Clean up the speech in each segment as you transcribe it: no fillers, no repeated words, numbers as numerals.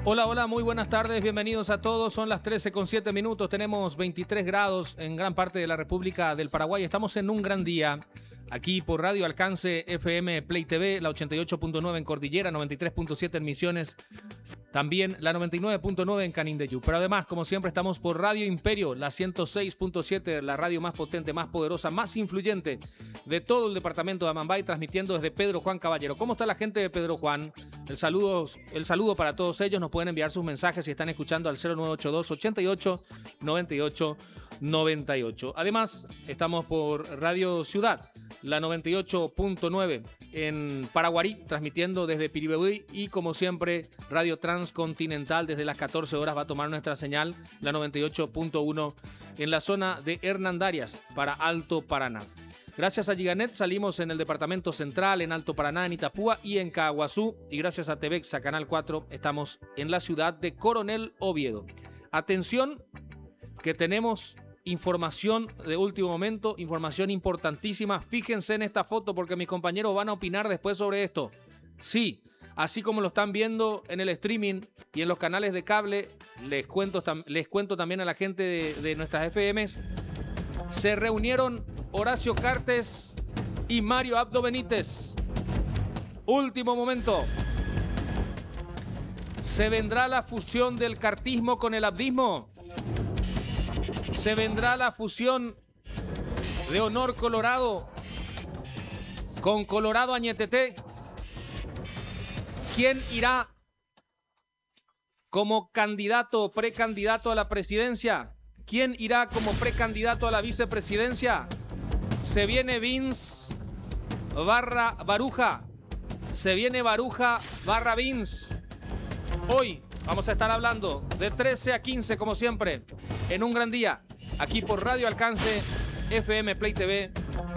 Hola, hola, muy buenas tardes, bienvenidos a todos. Son las 13:07, tenemos 23 grados en gran parte de la República del Paraguay. Estamos en un gran día aquí por Radio Alcance FM Play TV, la 88.9 en Cordillera, 93.7 en Misiones, también la 99.9 en Canindeyú. Pero además, como siempre, estamos por Radio Imperio, la 106.7, la radio más potente, más poderosa, más influyente de todo el departamento de Amambay, transmitiendo desde Pedro Juan Caballero. ¿Cómo está la gente de Pedro Juan? El saludo para todos ellos. Nos pueden enviar sus mensajes si están escuchando al 0982 88 98 98. Además, estamos por Radio Ciudad, la 98.9 en Paraguarí, transmitiendo desde Piribebuy, y como siempre, Radio Transcontinental desde las 14 horas va a tomar nuestra señal, la 98.1 en la zona de Hernandarias para Alto Paraná. Gracias a Giganet salimos en el departamento central, en Alto Paraná, en Itapúa y en Caguazú. Y gracias a TVEXA Canal 4 estamos en la ciudad de Coronel Oviedo. Atención, que tenemos información de último momento, información importantísima. Fíjense en esta foto porque mis compañeros van a opinar después sobre esto. Sí, así como lo están viendo en el streaming y en los canales de cable, les cuento también a la gente de nuestras FMs. Se reunieron Horacio Cartes y Mario Abdo Benítez. Último momento. ¿Se vendrá la fusión del cartismo con el abdismo? ¿Se vendrá la fusión de Honor Colorado con Colorado Añeteté? ¿Quién irá como candidato o precandidato a la presidencia? ¿Quién irá como precandidato a la vicepresidencia? Se viene Vince barra Baruja. Se viene Baruja barra Vince. Hoy vamos a estar hablando de 13 a 15, como siempre, en un gran día, aquí por Radio Alcance FM Play TV.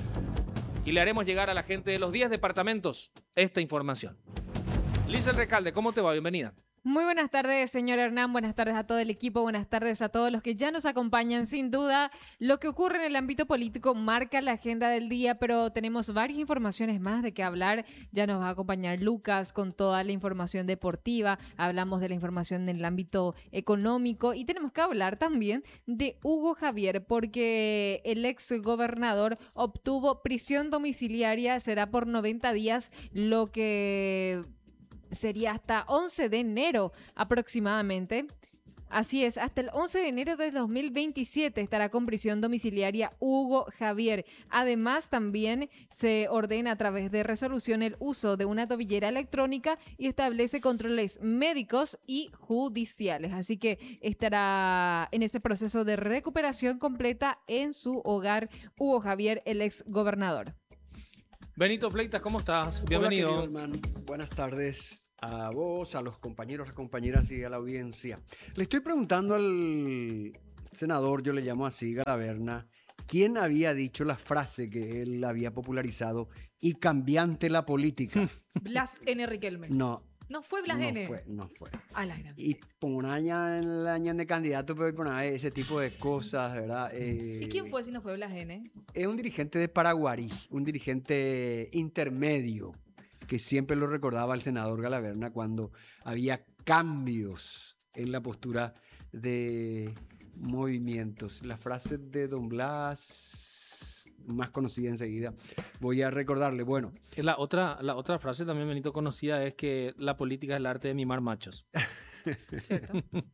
Y le haremos llegar a la gente de los 10 departamentos esta información. Lizel Recalde, ¿cómo te va? Bienvenida. Muy buenas tardes, señor Hernán. Buenas tardes a todo el equipo. Buenas tardes a todos los que ya nos acompañan. Sin duda, lo que ocurre en el ámbito político marca la agenda del día, pero tenemos varias informaciones más de qué hablar. Ya nos va a acompañar Lucas con toda la información deportiva. Hablamos de la información en el ámbito económico y tenemos que hablar también de Hugo Javier, porque el ex gobernador obtuvo prisión domiciliaria. Será por 90 días, lo que sería hasta 11 de enero aproximadamente. Así es, hasta el 11 de enero de 2027 estará con prisión domiciliaria Hugo Javier. Además, también se ordena a través de resolución el uso de una tobillera electrónica y establece controles médicos y judiciales. Así que estará en ese proceso de recuperación completa en su hogar Hugo Javier, el ex gobernador. Benito Fleitas, ¿cómo estás? Bienvenido. Hola, querido hermano. Buenas tardes a vos, a los compañeros, a compañeras y a la audiencia. Le estoy preguntando al senador, yo le llamo así, Galaverna, ¿quién había dicho la frase que él había popularizado y cambiante la política? Blas N. Riquelme. No. No fue Blas N. No fue. A la gran. Y por el año de candidato, pero por ese tipo de cosas, ¿verdad? ¿Y quién fue si no fue Blas N? Es un dirigente de Paraguarí, un dirigente intermedio, que siempre lo recordaba el senador Galaverna cuando había cambios en la postura de movimientos. La frase de Don Blas, más conocida enseguida, voy a recordarle. Bueno, La otra frase también, Benito, conocida es que la política es el arte de mimar machos. ¿Cierto?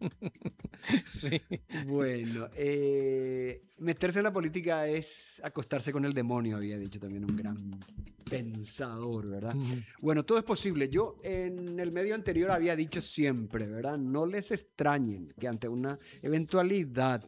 Sí. Bueno, meterse en la política es acostarse con el demonio, había dicho también un gran pensador, ¿verdad? Bueno, todo es posible. Yo en el medio anterior había dicho siempre, ¿verdad? No les extrañen que ante una eventualidad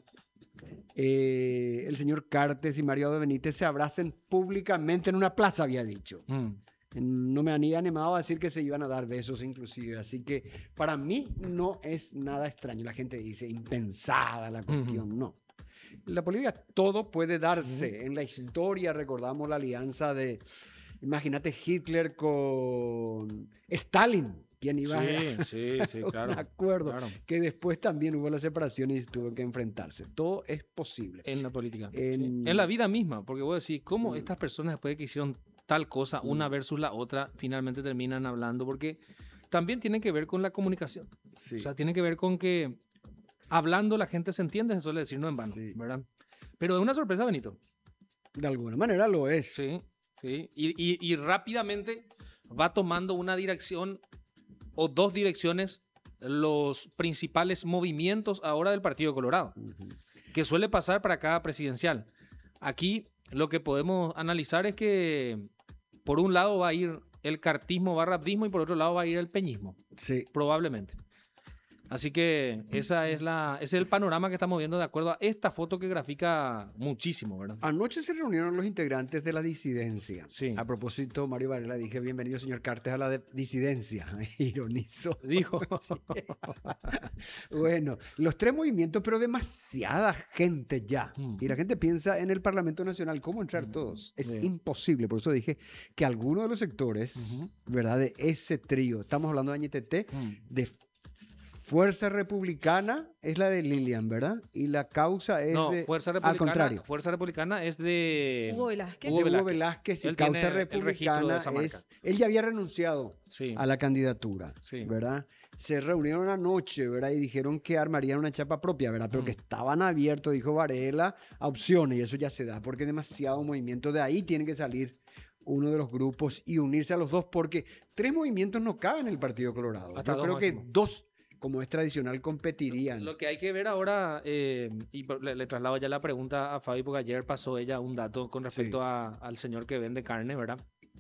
el señor Cartes y Mario Abdo Benítez se abracen públicamente en una plaza, había dicho. No me había animado a decir que se iban a dar besos inclusive, así que para mí no es nada extraño. La gente dice impensada la cuestión, no. En la política todo puede darse. En la historia recordamos la alianza de, imagínate, Hitler con Stalin. ¿Quién iba Sí, claro. un acuerdo, claro. que después también hubo la separación y tuvo que enfrentarse. Todo es posible. En la política. En la vida misma, porque vos decís, ¿cómo estas personas después de que hicieron tal cosa, una versus la otra, finalmente terminan hablando? Porque también tiene que ver con la comunicación. Sí. O sea, tiene que ver con que hablando la gente se entiende, se suele decir no en vano, Sí. ¿verdad? Pero es una sorpresa, Benito. De alguna manera lo es. Sí, sí. Y rápidamente va tomando una dirección o dos direcciones los principales movimientos ahora del Partido Colorado, que suele pasar para cada presidencial. Aquí lo que podemos analizar es que por un lado va a ir el cartismo / abdismo y por otro lado va a ir el peñismo, Sí. probablemente. Así que ese es el panorama que estamos viendo de acuerdo a esta foto que grafica muchísimo, ¿verdad? Anoche se reunieron los integrantes de la disidencia. Sí. A propósito, Mario Varela, dije, bienvenido, señor Cartes, a la disidencia. Ironizó. Dijo. Bueno, los tres movimientos, pero demasiada gente ya. Y la gente piensa en el Parlamento Nacional, ¿cómo entrar todos? Es Sí. imposible. Por eso dije que alguno de los sectores, ¿verdad? De ese trío, estamos hablando de Añetete, de Fuerza Republicana es la de Lilian, ¿verdad? Y la causa es No, de... Fuerza Al Republicana, contrario. Fuerza Republicana es de Hugo Velázquez. Hugo de Hugo Velázquez. Velázquez y Él Causa tiene el registro de Republicana esa marca. es... Él ya había renunciado Sí. a la candidatura, Sí. ¿verdad? Se reunieron anoche, ¿verdad? Y dijeron que armarían una chapa propia, ¿verdad? Pero que estaban abiertos, dijo Varela, a opciones y eso ya se da porque hay demasiado movimiento. De ahí tiene que salir uno de los grupos y unirse a los dos porque tres movimientos no caben en el Partido Colorado. Hasta Yo dos creo que máximo. dos, como es tradicional, competirían. Lo que hay que ver ahora, le traslado ya la pregunta a Fabi, porque ayer pasó ella un dato con respecto al señor que vende carne, ¿verdad?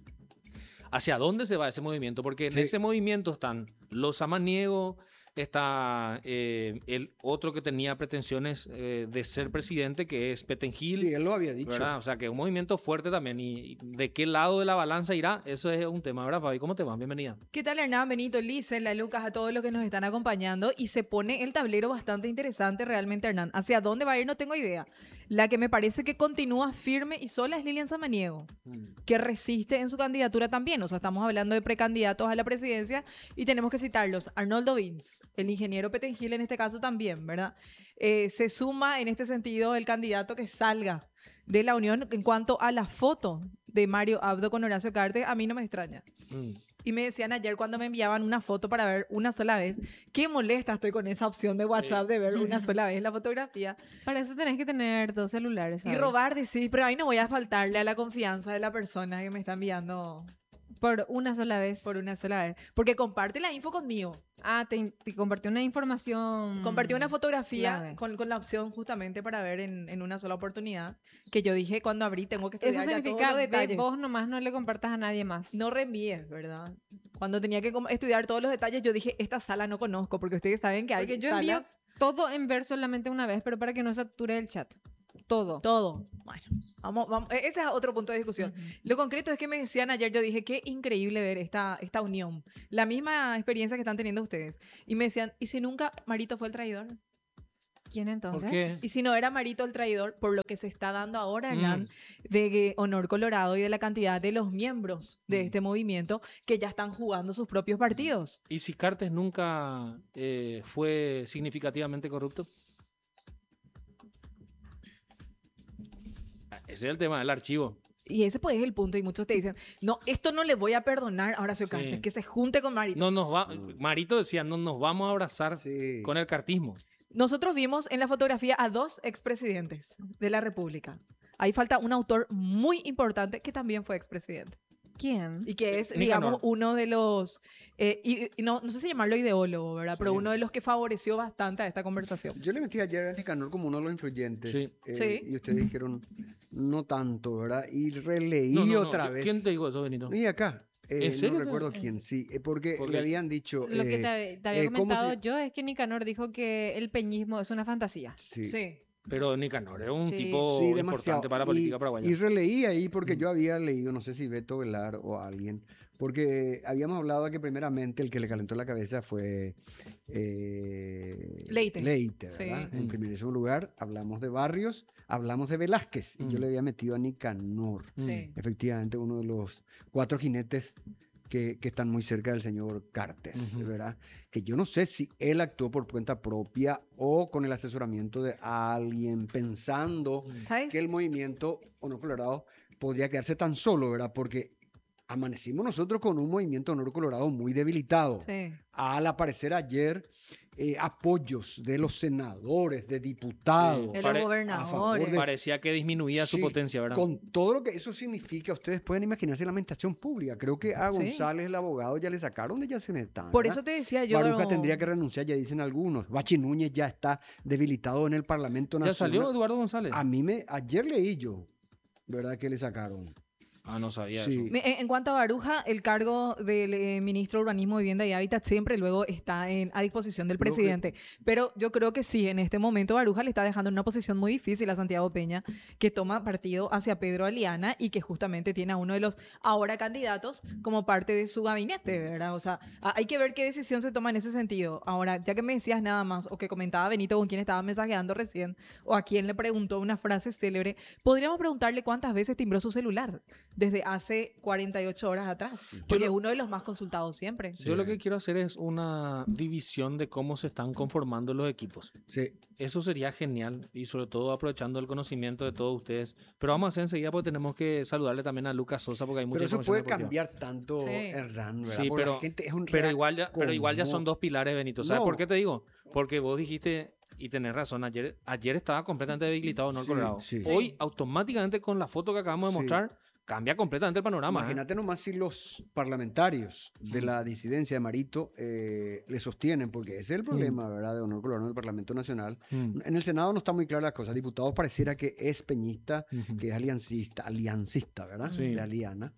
¿Hacia dónde se va ese movimiento? Porque en Sí. ese movimiento están los samaniegos, está el otro que tenía pretensiones de ser presidente, que es Petengil. Sí, él lo había dicho. ¿Verdad? O sea, que es un movimiento fuerte también. ¿Y de qué lado de la balanza irá? Eso es un tema, ¿verdad, Fabi? ¿Cómo te va? Bienvenida. ¿Qué tal, Hernán, Benito, Lice, Lucas, a todos los que nos están acompañando? Y se pone el tablero bastante interesante realmente, Hernán. ¿Hacia dónde va a ir? No tengo idea. La que me parece que continúa firme y sola es Lilian Samaniego, que resiste en su candidatura también. O sea, estamos hablando de precandidatos a la presidencia y tenemos que citarlos. Arnoldo Vince, el ingeniero Petengil en este caso también, ¿verdad? Se suma en este sentido el candidato que salga de la unión. En cuanto a la foto de Mario Abdo con Horacio Cartes, a mí no me extraña. Y me decían ayer cuando me enviaban una foto para ver una sola vez, qué molesta estoy con esa opción de WhatsApp de ver una sola vez la fotografía. Para eso tenés que tener dos celulares. Y ¿sabes? robar, decir, pero ahí no voy a faltarle a la confianza de la persona que me está enviando Por una sola vez. por una sola vez. Porque comparte la info conmigo. Ah, te compartió una información. Compartió una fotografía clave. con la opción justamente para ver en una sola oportunidad. Que yo dije, cuando abrí, tengo que Eso estudiar ya todos significa los que detalles. vos nomás no le compartas a nadie más. No reenvíes, ¿verdad? Cuando tenía que estudiar todos los detalles, yo dije, esta sala no conozco, porque ustedes saben que hay Porque yo salas, envío todo en ver solamente una vez, pero para que no sature el chat. Todo. todo. Bueno, vamos. Ese es otro punto de discusión. Lo concreto es que me decían ayer, yo dije, qué increíble ver esta unión. La misma experiencia que están teniendo ustedes. Y me decían, ¿y si nunca Marito fue el traidor? ¿Quién entonces? ¿Por qué? Y si no era Marito el traidor, por lo que se está dando ahora, Hernán, de Honor Colorado y de la cantidad de los miembros de este movimiento que ya están jugando sus propios partidos. ¿Y si Cartes nunca fue significativamente corrupto? Ese es el tema del archivo. Y ese pues es el punto. Y muchos te dicen, no, esto no le voy a perdonar a Horacio Sí. Cartes, que se junte con Marito. Marito decía, no nos vamos a abrazar Sí. con el cartismo. Nosotros vimos en la fotografía a dos expresidentes de la República. Ahí falta un autor muy importante que también fue expresidente. ¿Quién? Y que es, Nicanor. digamos, uno de los, y no sé si llamarlo ideólogo, ¿verdad? Sí. Pero uno de los que favoreció bastante a esta conversación. Yo le metí ayer a Nicanor como uno de los influyentes. Sí. Sí. Y ustedes dijeron, no tanto, ¿verdad? Y releí No. otra vez. ¿Quién te dijo eso, Benito? Y acá. ¿En serio? No recuerdo quién, sí. Porque ¿Por le qué? habían dicho... Lo que te había ¿cómo comentado se- yo es que Nicanor dijo que el peñismo es una fantasía. Sí. Sí. Pero Nicanor es un Sí. tipo Sí, importante para la política paraguaya. Y releí ahí porque yo había leído, no sé si Beto Velar o alguien, porque habíamos hablado de que primeramente el que le calentó la cabeza fue Leite. Leite, Sí. ¿verdad? En primerísimo lugar, hablamos de Barrios, hablamos de Velázquez, y yo le había metido a Nicanor. Sí. Efectivamente, uno de los 4 jinetes que están muy cerca del señor Cartes, ¿verdad? Que yo no sé si él actuó por cuenta propia o con el asesoramiento de alguien, pensando ¿Sabes? que el movimiento Honor Colorado podría quedarse tan solo, ¿verdad? Porque amanecimos nosotros con un movimiento Honor Colorado muy debilitado. Sí. Al aparecer ayer apoyos de los senadores, de diputados. De Pare- los a gobernadores. favor de- Parecía que disminuía su Sí, potencia, ¿verdad? Con todo lo que eso significa, ustedes pueden imaginarse la lamentación pública. Creo que a Sí. González, el abogado, ya le sacaron de Yacenetán. Por ¿verdad? eso te decía yo. Baruja tendría que renunciar, ya dicen algunos. Bachi Núñez ya está debilitado en el Parlamento ¿Ya Nacional. salió Eduardo González? Ayer leí yo, ¿verdad? Que le sacaron. Ah, no sabía Sí. eso. En cuanto a Baruja, el cargo del ministro de Urbanismo, Vivienda y Hábitat siempre luego está a disposición del Creo que- presidente. Pero yo creo que sí, en este momento Baruja le está dejando en una posición muy difícil a Santiago Peña, que toma partido hacia Pedro Aliana y que justamente tiene a uno de los ahora candidatos como parte de su gabinete, ¿verdad? O sea, hay que ver qué decisión se toma en ese sentido. Ahora, ya que me decías nada más, o que comentaba Benito con quien estaba mensajeando recién, o a quien le preguntó una frase célebre, podríamos preguntarle cuántas veces timbró su celular desde hace 48 horas atrás, porque es uno de los más consultados siempre. Yo lo que quiero hacer es una división de cómo se están conformando los equipos. Sí. Eso sería genial y sobre todo aprovechando el conocimiento de todos ustedes. Pero vamos a hacer enseguida porque tenemos que saludarle también a Lucas Sosa porque hay mucha Pero eso información puede deportiva. cambiar tanto, Sí. Hernán, ¿verdad? Sí, Porque pero, la gente es un pero igual ya son como- dos pilares, Benito. ¿Sabes No. por qué te digo? Porque vos dijiste, y tenés razón, ayer estaba completamente debilitado Honor Sí, Colorado. sí. Hoy, automáticamente con la foto que acabamos de Sí. mostrar, cambia completamente el panorama. ¿eh? Imagínate nomás si los parlamentarios de la disidencia de Marito le sostienen, porque ese es el problema, ¿verdad? De Honor Colorado en el Parlamento Nacional. Mm. En el Senado no está muy clara la cosa. Diputados pareciera que es peñista, Ujú. que es aliancista, ¿verdad? Sí. De Aliana.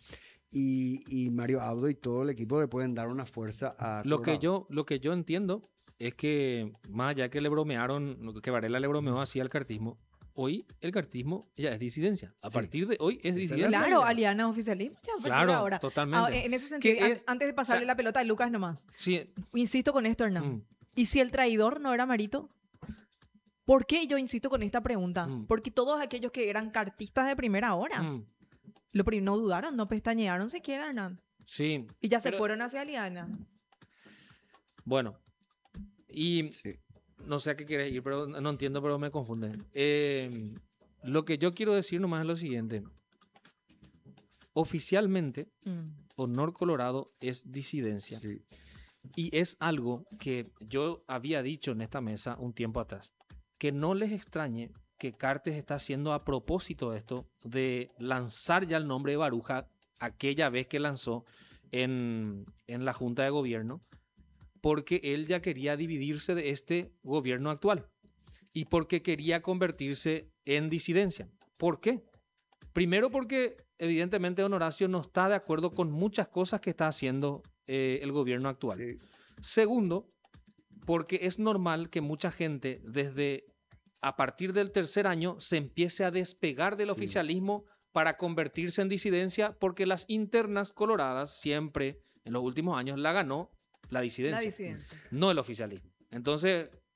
Y Mario Abdo y todo el equipo le pueden dar una fuerza a Lo Colorado. que yo entiendo es que, más allá que le bromearon, que Varela le bromeó así al cartismo, hoy el cartismo ya es disidencia. A Sí. partir de hoy es Esa es la disidencia. realidad. Claro, Aliana es oficialismo. Ya, a partir de Claro, ahora. totalmente. En ese sentido, ¿Qué es? antes de pasarle O sea, la pelota a Lucas nomás, Sí, insisto con esto, Hernán. mm, ¿Y si el traidor no era Marito? ¿Por qué yo insisto con esta pregunta? Mm. Porque todos aquellos que eran cartistas de primera hora, mm, no dudaron, no pestañearon siquiera, Hernán. sí. Y ya se Pero- fueron hacia Aliana. Bueno, y Sí. no sé a qué quieres ir, pero no entiendo, pero me confunde. Lo que yo quiero decir nomás es lo siguiente. Oficialmente, Mm. Honor Colorado es disidencia. Sí. Y es algo que yo había dicho en esta mesa un tiempo atrás. Que no les extrañe que Cartes está haciendo a propósito de esto, de lanzar ya el nombre de Baruja aquella vez que lanzó en la Junta de Gobierno, porque él ya quería dividirse de este gobierno actual y porque quería convertirse en disidencia. ¿Por qué? Primero porque evidentemente don Horacio no está de acuerdo con muchas cosas que está haciendo el gobierno actual. Sí. Segundo, porque es normal que mucha gente desde a partir del tercer año se empiece a despegar del Sí. oficialismo para convertirse en disidencia, porque las internas coloradas siempre en los últimos años la ganó la La disidencia, disidencia. no el oficialismo. Entonces,